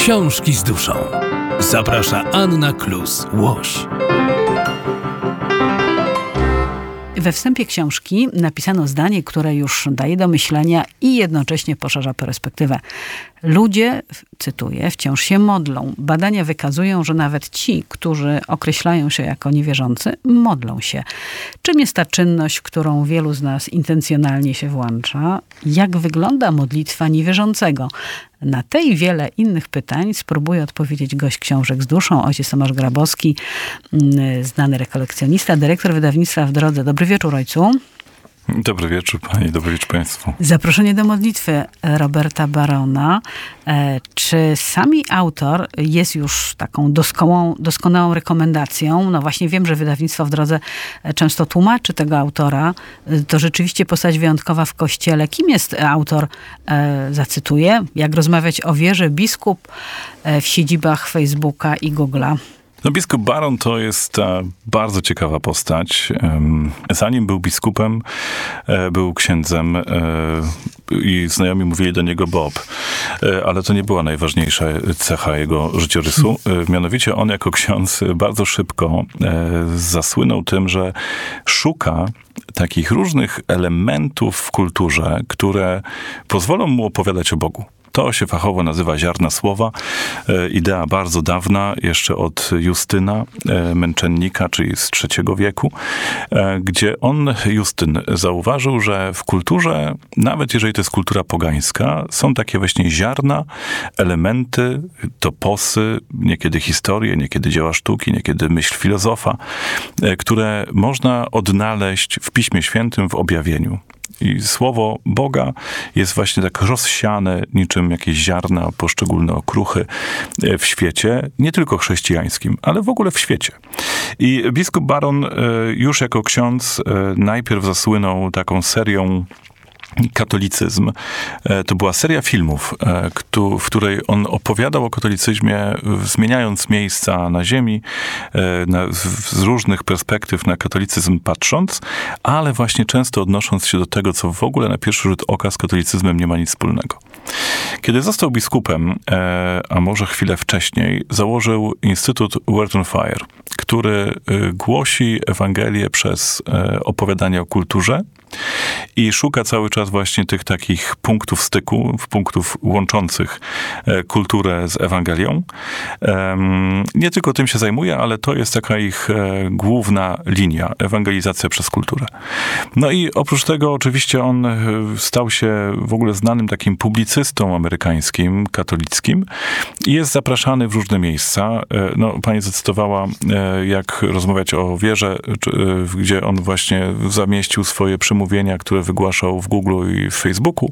Książki z duszą. Zaprasza Anna Klus-Łoś. We wstępie książki napisano zdanie, które już daje do myślenia i jednocześnie poszerza perspektywę. Ludzie, cytuję, wciąż się modlą. Badania wykazują, że nawet ci, którzy określają się jako niewierzący, modlą się. Czym jest ta czynność, w którą wielu z nas intencjonalnie się włącza? Jak wygląda modlitwa niewierzącego? Na te i wiele innych pytań spróbuje odpowiedzieć gość Książek z duszą, ojciec Tomasz Grabowski, znany rekolekcjonista, dyrektor wydawnictwa W Drodze. Dobry wieczór, ojcu. Dobry wieczór pani, dobry wieczór państwu. Zaproszenie do modlitwy Roberta Barona. Czy sami autor jest już taką doskonałą rekomendacją? No właśnie wiem, że wydawnictwo W Drodze często tłumaczy tego autora. To rzeczywiście postać wyjątkowa w Kościele. Kim jest autor? Zacytuję. Jak rozmawiać o wierze, biskup w siedzibach Facebooka i Google'a. No, biskup Baron to jest bardzo ciekawa postać. Zanim był biskupem, był księdzem i znajomi mówili do niego Bob. Ale to nie była najważniejsza cecha jego życiorysu. Mianowicie on jako ksiądz bardzo szybko zasłynął tym, że szuka takich różnych elementów w kulturze, które pozwolą mu opowiadać o Bogu. To się fachowo nazywa ziarna słowa. Idea bardzo dawna, jeszcze od Justyna, męczennika, czyli z III wieku, gdzie Justyn, zauważył, że w kulturze, nawet jeżeli to jest kultura pogańska, są takie właśnie ziarna, elementy, toposy, niekiedy historie, niekiedy dzieła sztuki, niekiedy myśl filozofa, które można odnaleźć w Piśmie Świętym, w objawieniu. I słowo Boga jest właśnie tak rozsiane niczym jakieś ziarna, poszczególne okruchy w świecie, nie tylko chrześcijańskim, ale w ogóle w świecie. I biskup Baron już jako ksiądz najpierw zasłynął taką serią Katolicyzm. To była seria filmów, w której on opowiadał o katolicyzmie, zmieniając miejsca na ziemi, z różnych perspektyw na katolicyzm patrząc, ale właśnie często odnosząc się do tego, co w ogóle na pierwszy rzut oka z katolicyzmem nie ma nic wspólnego. Kiedy został biskupem, a może chwilę wcześniej, założył Instytut Word on Fire, który głosi Ewangelię przez opowiadanie o kulturze i szuka cały czas właśnie tych takich punktów styku, punktów łączących kulturę z Ewangelią. Nie tylko tym się zajmuje, ale to jest taka ich główna linia, ewangelizacja przez kulturę. No i oprócz tego oczywiście on stał się w ogóle znanym takim publicystą amerykańskim, katolickim i jest zapraszany w różne miejsca. No, pani zacytowała, jak rozmawiać o wierze, gdzie on właśnie zamieścił swoje przemówienia, które wygłaszał w Google i w Facebooku.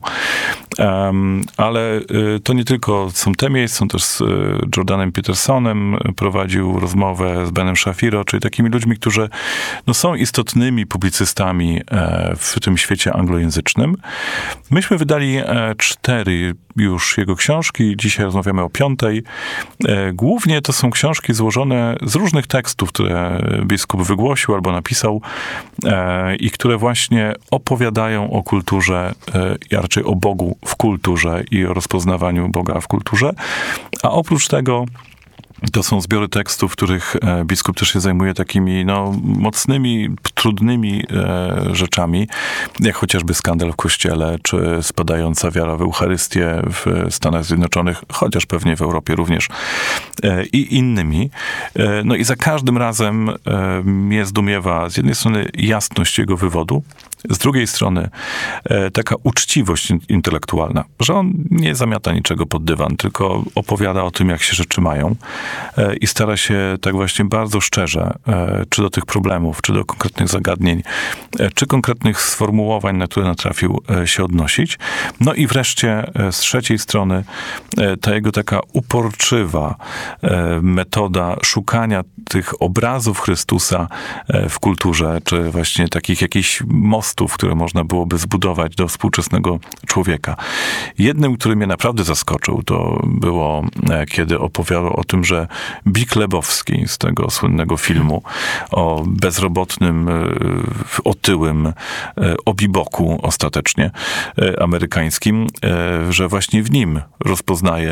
Ale to nie tylko są te miejsca, są też z Jordanem Petersonem prowadził rozmowę z Benem Shapiro, czyli takimi ludźmi, którzy no, są istotnymi publicystami w tym świecie anglojęzycznym. Myśmy wydali 4 już jego książki, dzisiaj rozmawiamy o 5. Głównie to są książki złożone z różnych tekstów, które biskup wygłosił albo napisał i które właśnie opowiadają o kulturze, a raczej o Bogu w kulturze i o rozpoznawaniu Boga w kulturze. A oprócz tego to są zbiory tekstów, w których biskup też się zajmuje takimi mocnymi, trudnymi rzeczami, jak chociażby skandal w Kościele, czy spadająca wiara w Eucharystię w Stanach Zjednoczonych, chociaż pewnie w Europie również, i innymi. No i za każdym razem mnie zdumiewa z jednej strony jasność jego wywodu, z drugiej strony taka uczciwość intelektualna, że on nie zamiata niczego pod dywan, tylko opowiada o tym, jak się rzeczy mają i stara się tak właśnie bardzo szczerze, czy do tych problemów, czy do konkretnych zagadnień, czy konkretnych sformułowań, na które natrafił, się odnosić. No i wreszcie z trzeciej strony ta jego taka uporczywa metoda szukania tych obrazów Chrystusa w kulturze, czy właśnie takich jakichś mostów, które można byłoby zbudować do współczesnego człowieka. Jednym, który mnie naprawdę zaskoczył, to było, kiedy opowiadał o tym, że Big Lebowski z tego słynnego filmu o bezrobotnym, otyłym obiboku ostatecznie amerykańskim, że właśnie w nim rozpoznaje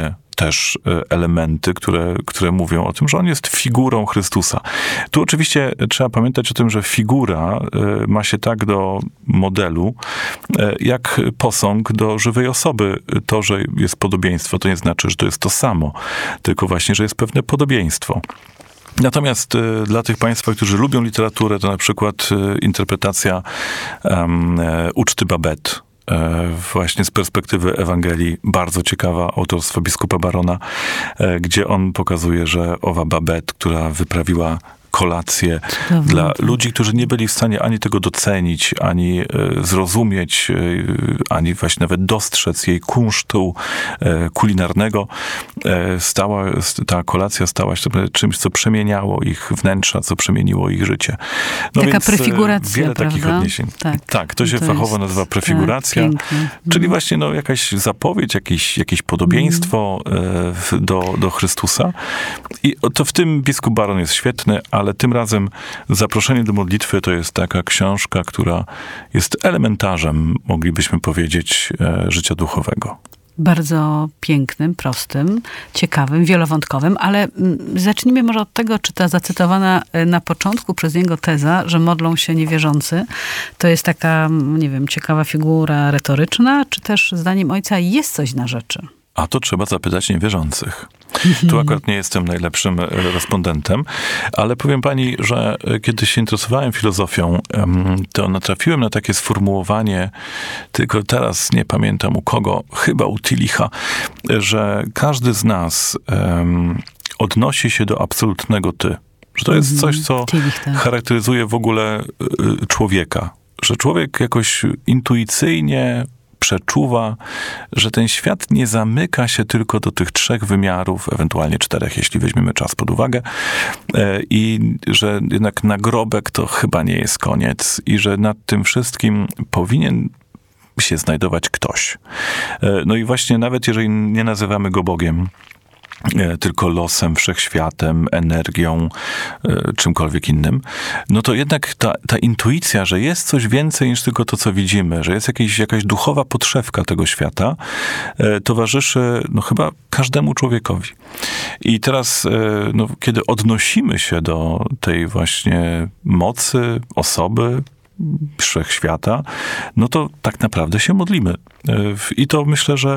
też elementy, które mówią o tym, że on jest figurą Chrystusa. Tu oczywiście trzeba pamiętać o tym, że figura ma się tak do modelu, jak posąg do żywej osoby. To, że jest podobieństwo, to nie znaczy, że to jest to samo, tylko właśnie, że jest pewne podobieństwo. Natomiast dla tych państwa, którzy lubią literaturę, to na przykład interpretacja uczty Babette, właśnie z perspektywy Ewangelii, bardzo ciekawa, autorstwa biskupa Barona, gdzie on pokazuje, że owa Babette, która wyprawiła kolację dla ludzi, którzy nie byli w stanie ani tego docenić, ani zrozumieć, ani właśnie nawet dostrzec jej kunsztu kulinarnego. Ta kolacja stała się czymś, co przemieniało ich wnętrza, co przemieniło ich życie. No taka więc prefiguracja, wiele prawda? takich odniesień. Tak, to się fachowo nazywa prefiguracja, czyli właśnie jakaś zapowiedź, jakieś podobieństwo do Chrystusa. I to w tym biskup Baron jest świetny, ale tym razem Zaproszenie do modlitwy to jest taka książka, która jest elementarzem, moglibyśmy powiedzieć, życia duchowego. Bardzo pięknym, prostym, ciekawym, wielowątkowym, ale zacznijmy może od tego, czy ta zacytowana na początku przez niego teza, że modlą się niewierzący, to jest taka, nie wiem, ciekawa figura retoryczna, czy też zdaniem ojca jest coś na rzeczy? A to trzeba zapytać niewierzących. Tu akurat nie jestem najlepszym respondentem, ale powiem pani, że kiedy się interesowałem filozofią, to natrafiłem na takie sformułowanie, tylko teraz nie pamiętam u kogo, chyba u Tillicha, że każdy z nas odnosi się do absolutnego ty. Że to jest coś, co charakteryzuje w ogóle człowieka. Że człowiek jakoś intuicyjnie przeczuwa, że ten świat nie zamyka się tylko do tych 3 wymiarów, ewentualnie 4, jeśli weźmiemy czas pod uwagę, i że jednak nagrobek to chyba nie jest koniec i że nad tym wszystkim powinien się znajdować ktoś. No i właśnie nawet jeżeli nie nazywamy go Bogiem, tylko losem, wszechświatem, energią, czymkolwiek innym, no to jednak ta intuicja, że jest coś więcej niż tylko to, co widzimy, że jest jakaś duchowa podszewka tego świata, towarzyszy chyba każdemu człowiekowi. I teraz, kiedy odnosimy się do tej właśnie mocy, osoby, wszechświata, no to tak naprawdę się modlimy. I to myślę, że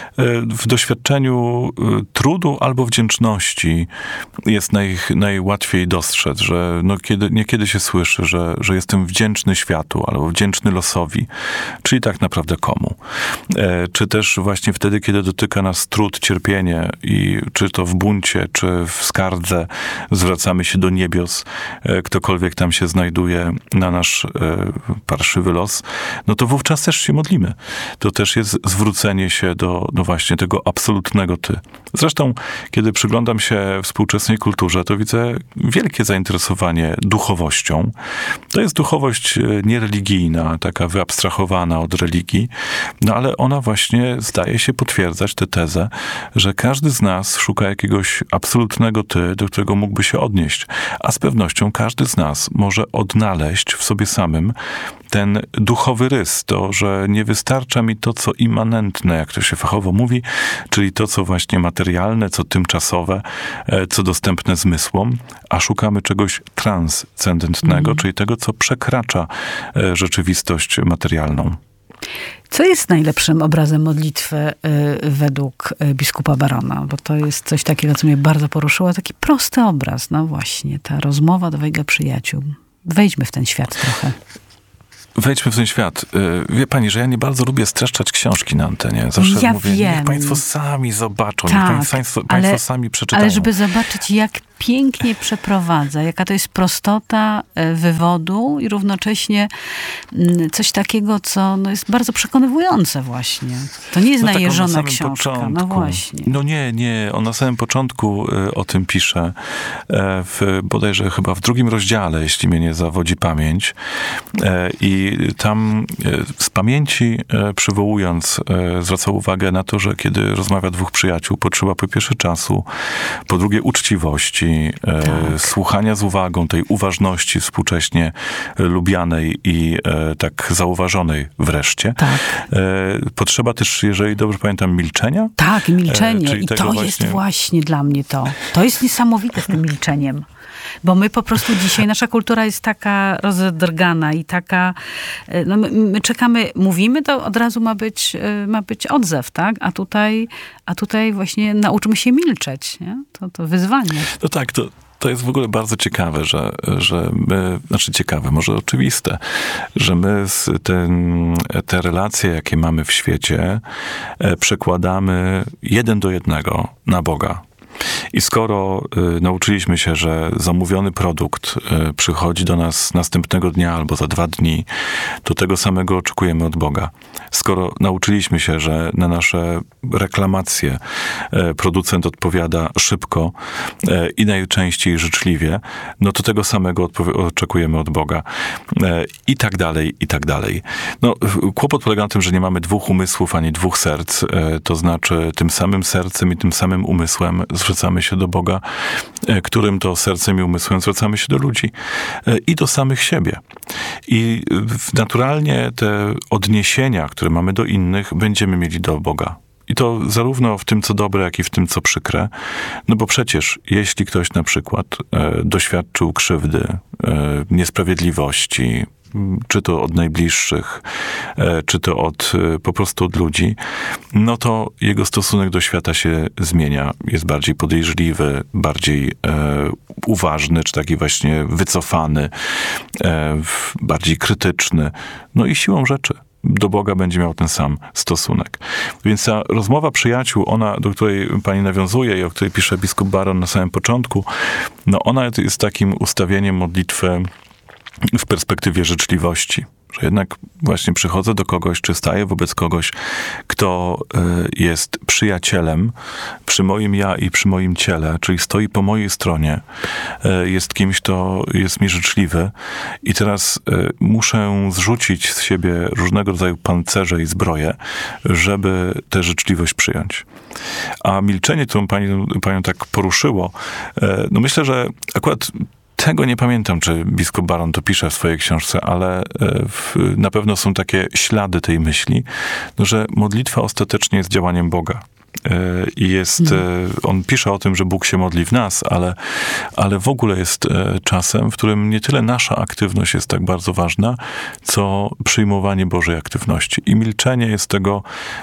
w doświadczeniu trudu albo wdzięczności jest najłatwiej dostrzec, że niekiedy się słyszy, że jestem wdzięczny światu albo wdzięczny losowi, czyli tak naprawdę komu. Czy też właśnie wtedy, kiedy dotyka nas trud, cierpienie i czy to w buncie, czy w skardze zwracamy się do niebios, ktokolwiek tam się znajduje na nasz parszywy los, no to wówczas też się modlimy. To też jest zwrócenie się do właśnie tego absolutnego ty. Zresztą, kiedy przyglądam się współczesnej kulturze, to widzę wielkie zainteresowanie duchowością. To jest duchowość niereligijna, taka wyabstrahowana od religii, no ale ona właśnie zdaje się potwierdzać tę tezę, że każdy z nas szuka jakiegoś absolutnego ty, do którego mógłby się odnieść. A z pewnością każdy z nas może odnaleźć w sobie samym ten duchowy rys, to, że nie wystarcza mi to, co immanentne, jak to się fachowo mówi, czyli to, co właśnie materialne, co tymczasowe, co dostępne zmysłom, a szukamy czegoś transcendentnego, czyli tego, co przekracza rzeczywistość materialną. Co jest najlepszym obrazem modlitwy według biskupa Barona? Bo to jest coś takiego, co mnie bardzo poruszyło. Taki prosty obraz. No właśnie, ta rozmowa dwojga przyjaciół. Wejdźmy w ten świat trochę. Wejdźmy w ten świat. Wie pani, że ja nie bardzo lubię streszczać książki na antenie. Zawsze mówię, niech państwo sami zobaczą, niech państwo sami przeczytają. Ale żeby zobaczyć, jak pięknie przeprowadza, jaka to jest prostota wywodu i równocześnie coś takiego, co jest bardzo przekonywujące właśnie. To nie jest najeżona książka. Początku. No właśnie. No nie. On na samym początku o tym pisze. Bodajże chyba w 2 rozdziale, jeśli mnie nie zawodzi pamięć. I I tam z pamięci przywołując, zwracał uwagę na to, że kiedy rozmawia dwóch przyjaciół, potrzeba po pierwsze czasu, po drugie uczciwości, słuchania z uwagą, tej uważności współcześnie lubianej i tak zauważonej wreszcie. Tak. Potrzeba też, jeżeli dobrze pamiętam, milczenia. Tak, milczenie. I to właśnie... jest właśnie dla mnie to. To jest niesamowite z tym milczeniem. Bo my po prostu dzisiaj, nasza kultura jest taka rozdrgana i taka, no my czekamy, mówimy, to od razu ma być odzew, tak? A tutaj właśnie nauczymy się milczeć, nie? To wyzwanie. No tak, to jest w ogóle bardzo ciekawe, że my, znaczy ciekawe, może oczywiste, że my te relacje, jakie mamy w świecie, przekładamy 1:1 na Boga. I skoro nauczyliśmy się, że zamówiony produkt przychodzi do nas następnego dnia albo za 2 dni, to tego samego oczekujemy od Boga. Skoro nauczyliśmy się, że na nasze reklamacje producent odpowiada szybko i najczęściej życzliwie, no to tego samego oczekujemy od Boga. I tak dalej, i tak dalej. No, kłopot polega na tym, że nie mamy 2 umysłów ani 2 serc, to znaczy tym samym sercem i tym samym umysłem zwracamy się do Boga, którym to sercem i umysłem zwracamy się do ludzi i do samych siebie. I naturalnie te odniesienia, które mamy do innych, będziemy mieli do Boga. I to zarówno w tym, co dobre, jak i w tym, co przykre. No bo przecież, jeśli ktoś na przykład doświadczył krzywdy, niesprawiedliwości, czy to od najbliższych, czy to po prostu od ludzi, no to jego stosunek do świata się zmienia. Jest bardziej podejrzliwy, bardziej uważny, czy taki właśnie wycofany, bardziej krytyczny. No i siłą rzeczy do Boga będzie miał ten sam stosunek. Więc ta rozmowa przyjaciół, ona, do której pani nawiązuje i o której pisze biskup Baron na samym początku, no ona jest takim ustawieniem modlitwy w perspektywie życzliwości. Że jednak właśnie przychodzę do kogoś, czy staję wobec kogoś, kto jest przyjacielem przy moim ja i przy moim ciele, czyli stoi po mojej stronie, jest kimś, kto jest mi życzliwy i teraz muszę zrzucić z siebie różnego rodzaju pancerze i zbroje, żeby tę życzliwość przyjąć. A milczenie, którą panią tak poruszyło, no myślę, że akurat tego nie pamiętam, czy biskup Baron to pisze w swojej książce, ale na pewno są takie ślady tej myśli, no, że modlitwa ostatecznie jest działaniem Boga. I on pisze o tym, że Bóg się modli w nas, ale w ogóle jest czasem, w którym nie tyle nasza aktywność jest tak bardzo ważna, co przyjmowanie Bożej aktywności. I milczenie jest tego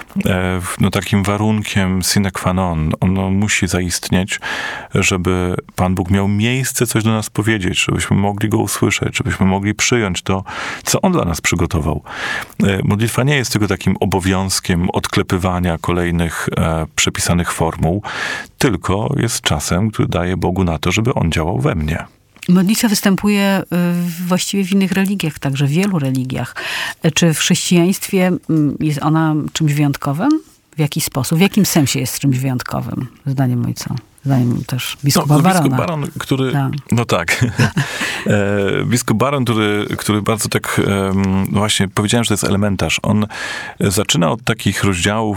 takim warunkiem sine qua non. Ono musi zaistnieć, żeby Pan Bóg miał miejsce coś do nas powiedzieć, żebyśmy mogli Go usłyszeć, żebyśmy mogli przyjąć to, co On dla nas przygotował. Modlitwa nie jest tylko takim obowiązkiem odklepywania kolejnych przepisanych formuł, tylko jest czasem, który daje Bogu na to, żeby On działał we mnie. Modlitwa występuje właściwie w innych religiach, także w wielu religiach. Czy w chrześcijaństwie jest ona czymś wyjątkowym? W jaki sposób? W jakim sensie jest czymś wyjątkowym, zdaniem ojca? Zdaniem też biskupa Barona. Biskup Baron, który... Tak. No tak. Biskup Baron, który bardzo tak... właśnie powiedziałem, że to jest elementarz. On zaczyna od takich rozdziałów,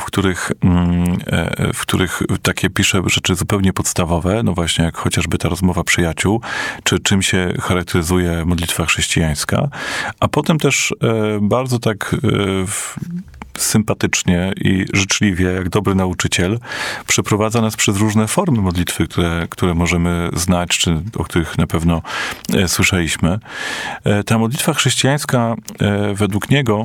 w których takie pisze rzeczy zupełnie podstawowe, no właśnie jak chociażby ta rozmowa przyjaciół, czy czym się charakteryzuje modlitwa chrześcijańska, a potem też bardzo tak... sympatycznie i życzliwie, jak dobry nauczyciel, przeprowadza nas przez różne formy modlitwy, które możemy znać, czy o których na pewno słyszeliśmy. Ta modlitwa chrześcijańska według niego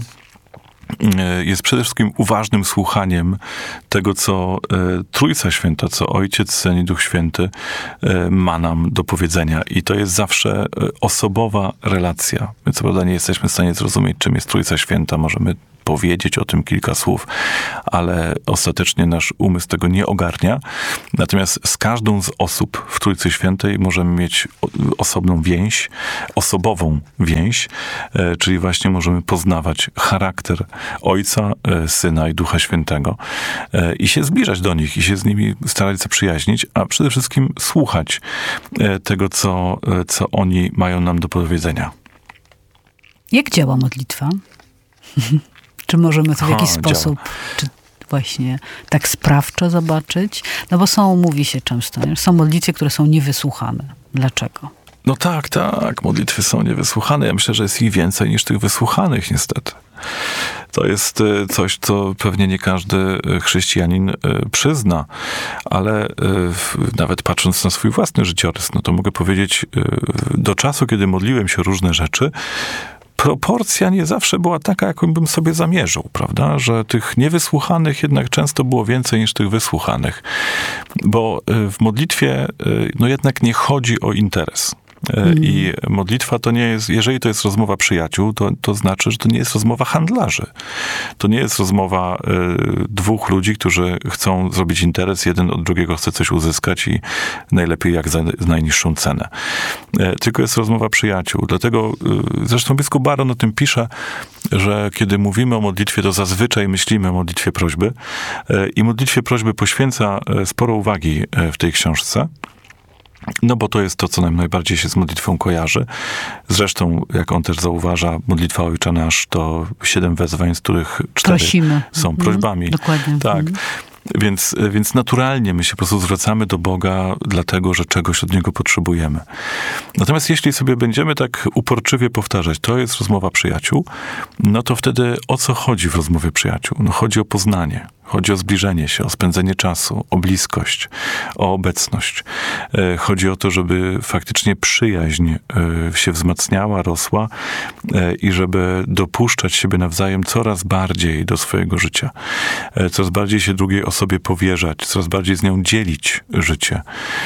jest przede wszystkim uważnym słuchaniem tego, co Trójca Święta, co Ojciec, Syn i Duch Święty ma nam do powiedzenia. I to jest zawsze osobowa relacja. My co prawda nie jesteśmy w stanie zrozumieć, czym jest Trójca Święta. Możemy powiedzieć o tym kilka słów, ale ostatecznie nasz umysł tego nie ogarnia. Natomiast z każdą z osób w Trójcy Świętej możemy mieć osobną więź, osobową więź, czyli właśnie możemy poznawać charakter Ojca, Syna i Ducha Świętego i się zbliżać do nich i się z nimi starać zaprzyjaźnić, a przede wszystkim słuchać tego, co oni mają nam do powiedzenia. Jak działa modlitwa? Czy możemy to w jakiś sposób, czy właśnie tak sprawczo zobaczyć? No bo mówi się często, nie? Są modlitwy, które są niewysłuchane. Dlaczego? No tak, modlitwy są niewysłuchane. Ja myślę, że jest ich więcej niż tych wysłuchanych, niestety. To jest coś, co pewnie nie każdy chrześcijanin przyzna, ale nawet patrząc na swój własny życiorys, no to mogę powiedzieć, do czasu, kiedy modliłem się o różne rzeczy, proporcja nie zawsze była taka, jaką bym sobie zamierzył, prawda? Że tych niewysłuchanych jednak często było więcej niż tych wysłuchanych. Bo w modlitwie no jednak nie chodzi o interes. I modlitwa to nie jest, jeżeli to jest rozmowa przyjaciół, to znaczy, że to nie jest rozmowa handlarzy. To nie jest rozmowa dwóch ludzi, którzy chcą zrobić interes, jeden od drugiego chce coś uzyskać i najlepiej jak za najniższą cenę. Tylko jest rozmowa przyjaciół. Dlatego zresztą biskup Baron o tym pisze, że kiedy mówimy o modlitwie, to zazwyczaj myślimy o modlitwie prośby i modlitwie prośby poświęca sporo uwagi w tej książce. No bo to jest to, co nam najbardziej się z modlitwą kojarzy. Zresztą, jak on też zauważa, modlitwa Ojcze Nasz to 7 wezwań, z których 4 są prośbami. Dokładnie. Tak. Więc naturalnie my się po prostu zwracamy do Boga, dlatego, że czegoś od Niego potrzebujemy. Natomiast jeśli sobie będziemy tak uporczywie powtarzać, to jest rozmowa przyjaciół, no to wtedy o co chodzi w rozmowie przyjaciół? No chodzi o poznanie. Chodzi o zbliżenie się, o spędzenie czasu, o bliskość, o obecność. Chodzi o to, żeby faktycznie przyjaźń się wzmacniała, rosła i żeby dopuszczać siebie nawzajem coraz bardziej do swojego życia. Coraz bardziej się drugiej osobie powierzać, coraz bardziej z nią dzielić życie.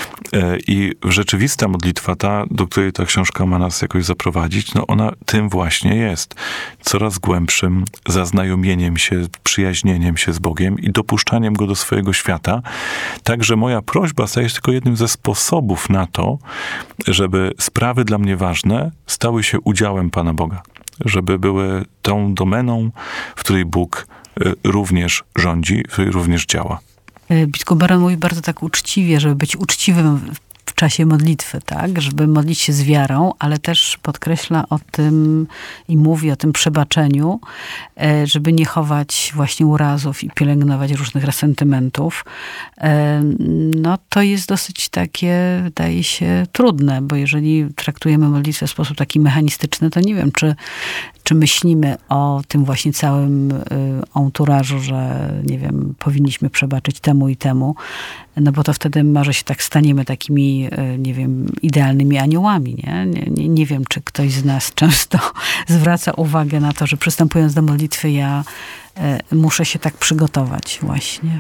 I rzeczywista modlitwa, ta, do której ta książka ma nas jakoś zaprowadzić, no ona tym właśnie jest. Coraz głębszym zaznajomieniem się, przyjaźnieniem się z Bogiem i dopuszczaniem Go do swojego świata. Także moja prośba staje się tylko jednym ze sposobów na to, żeby sprawy dla mnie ważne stały się udziałem Pana Boga. Żeby były tą domeną, w której Bóg również rządzi, w której również działa. Biskup Baron mówi bardzo tak uczciwie, żeby być uczciwym w czasie modlitwy, tak? Żeby modlić się z wiarą, ale też podkreśla o tym i mówi o tym przebaczeniu, żeby nie chować właśnie urazów i pielęgnować różnych resentymentów. No to jest dosyć takie, wydaje się, trudne, bo jeżeli traktujemy modlitwę w sposób taki mechanistyczny, to nie wiem, czy myślimy o tym właśnie całym enturażu, że nie wiem, powinniśmy przebaczyć temu i temu, no bo to wtedy może się tak staniemy takimi, nie wiem, idealnymi aniołami, nie? Nie wiem, czy ktoś z nas często zwraca uwagę na to, że przystępując do modlitwy ja muszę się tak przygotować właśnie.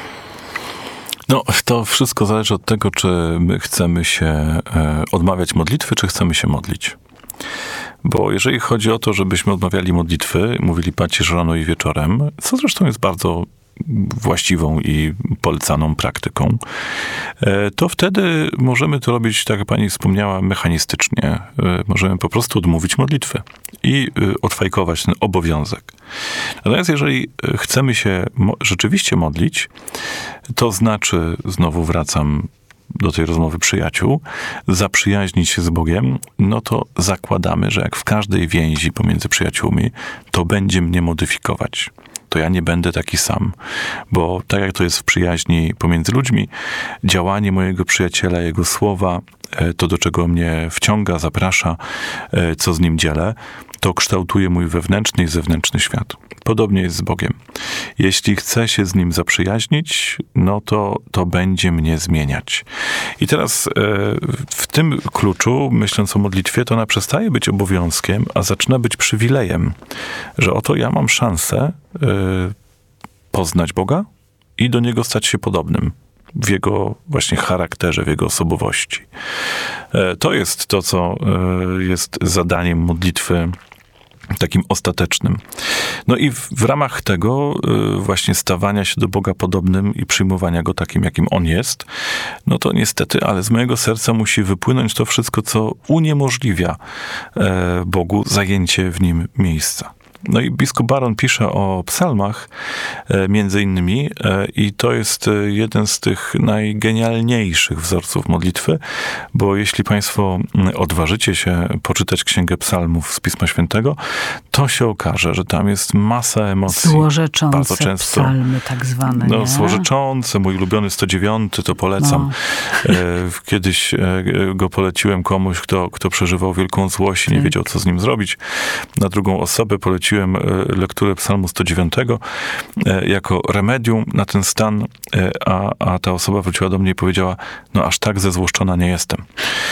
No, to wszystko zależy od tego, czy my chcemy się odmawiać modlitwy, czy chcemy się modlić. Bo jeżeli chodzi o to, żebyśmy odmawiali modlitwy, mówili pacierz rano i wieczorem, co zresztą jest bardzo właściwą i polecaną praktyką, to wtedy możemy to robić, tak jak pani wspomniała, mechanistycznie. Możemy po prostu odmówić modlitwy i odfajkować ten obowiązek. Natomiast jeżeli chcemy się rzeczywiście modlić, to znaczy, znowu wracam do tej rozmowy przyjaciół, zaprzyjaźnić się z Bogiem, no to zakładamy, że jak w każdej więzi pomiędzy przyjaciółmi, to będzie mnie modyfikować. To ja nie będę taki sam. Bo tak jak to jest w przyjaźni pomiędzy ludźmi, działanie mojego przyjaciela, jego słowa, to do czego mnie wciąga, zaprasza, co z nim dzielę, to kształtuje mój wewnętrzny i zewnętrzny świat. Podobnie jest z Bogiem. Jeśli chcę się z Nim zaprzyjaźnić, no to będzie mnie zmieniać. I teraz w tym kluczu, myśląc o modlitwie, to ona przestaje być obowiązkiem, a zaczyna być przywilejem. Że oto ja mam szansę poznać Boga i do Niego stać się podobnym. W Jego właśnie charakterze, w Jego osobowości. To jest to, co jest zadaniem modlitwy takim ostatecznym. No i w ramach tego właśnie stawania się do Boga podobnym i przyjmowania Go takim, jakim On jest, no to niestety, ale z mojego serca musi wypłynąć to wszystko, co uniemożliwia Bogu zajęcie w Nim miejsca. No i biskup Baron pisze o psalmach, między innymi, i to jest jeden z tych najgenialniejszych wzorców modlitwy, bo jeśli państwo odważycie się poczytać Księgę Psalmów z Pisma Świętego, to się okaże, że tam jest masa emocji. Złorzeczące bardzo często, psalmy tak zwane, nie? Złorzeczące. Mój ulubiony 109, to polecam. Kiedyś go poleciłem komuś, kto przeżywał wielką złość i nie wiedział, co z nim zrobić. Na drugą osobę poleciłem lekturę Psalmu 109 jako remedium na ten stan, a ta osoba wróciła do mnie i powiedziała, no aż tak zezłoszczona nie jestem.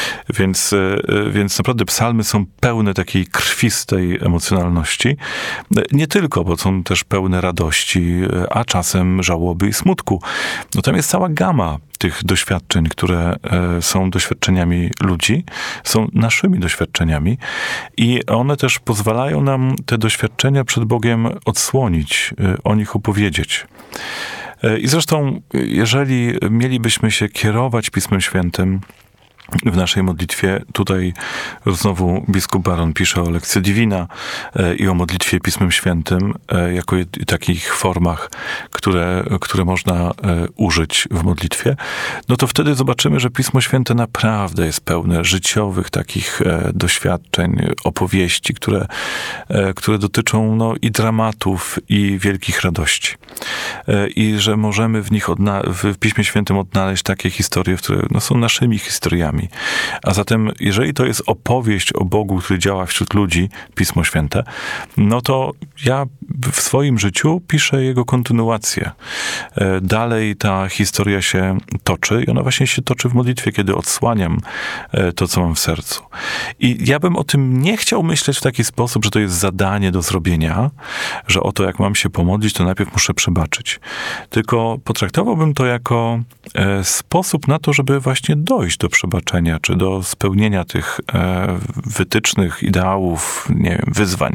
Więc naprawdę psalmy są pełne takiej krwistej emocjonalności. Nie tylko, bo są też pełne radości, a czasem żałoby i smutku. No tam jest cała gama tych doświadczeń, które są doświadczeniami ludzi, są naszymi doświadczeniami i one też pozwalają nam te doświadczenia przed Bogiem odsłonić, o nich opowiedzieć. I zresztą, jeżeli mielibyśmy się kierować Pismem Świętym w naszej modlitwie, tutaj znowu biskup Baron pisze o Lectio Divina i o modlitwie Pismem Świętym jako takich formach, które można użyć w modlitwie, no to wtedy zobaczymy, że Pismo Święte naprawdę jest pełne życiowych takich doświadczeń, opowieści, które dotyczą i dramatów, i wielkich radości. I że możemy w nich w Piśmie Świętym odnaleźć takie historie, które są naszymi historiami. A zatem, jeżeli to jest opowieść o Bogu, który działa wśród ludzi, Pismo Święte, no to ja w swoim życiu piszę jego kontynuację. Dalej ta historia się toczy i ona właśnie się toczy w modlitwie, kiedy odsłaniam to, co mam w sercu. I ja bym o tym nie chciał myśleć w taki sposób, że to jest zadanie do zrobienia, że oto jak mam się pomodlić, to najpierw muszę przebaczyć. Tylko potraktowałbym to jako sposób na to, żeby właśnie dojść do przebaczenia, czy do spełnienia tych wytycznych, ideałów, nie wiem, wyzwań.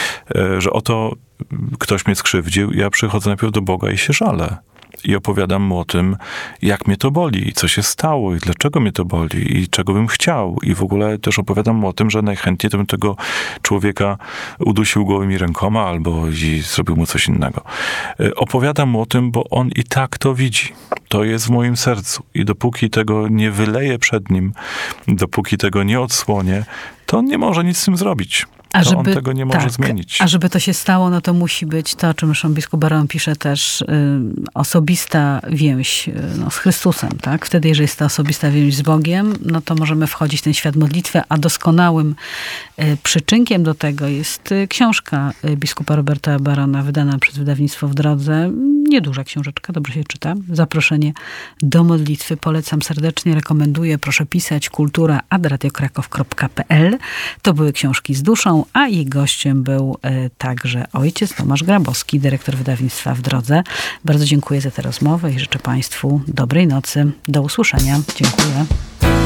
Że oto ktoś mnie skrzywdził, ja przychodzę najpierw do Boga i się żalę. I opowiadam mu o tym, jak mnie to boli, i co się stało, i dlaczego mnie to boli, i czego bym chciał. I w ogóle też opowiadam mu o tym, że najchętniej to bym tego człowieka udusił gołymi rękoma, albo i zrobił mu coś innego. Opowiadam mu o tym, bo on i tak to widzi. To jest w moim sercu. I dopóki tego nie wyleję przed nim, dopóki tego nie odsłonię, to on nie może nic z tym zrobić. On tego nie może zmienić. A żeby to się stało, no to musi być to, o czym zresztą biskup Baron pisze też, osobista więź z Chrystusem, tak? Wtedy, jeżeli jest ta osobista więź z Bogiem, no to możemy wchodzić w ten świat modlitwy, a doskonałym przyczynkiem do tego jest książka biskupa Roberta Barona, wydana przez wydawnictwo W Drodze. Nieduża książeczka, dobrze się czyta. Zaproszenie do modlitwy. Polecam serdecznie, rekomenduję. Proszę pisać kultura@radiokrakow.pl. To były Książki z duszą, a jej gościem był także ojciec Tomasz Grabowski, dyrektor wydawnictwa W Drodze. Bardzo dziękuję za tę rozmowę i życzę Państwu dobrej nocy. Do usłyszenia. Dziękuję.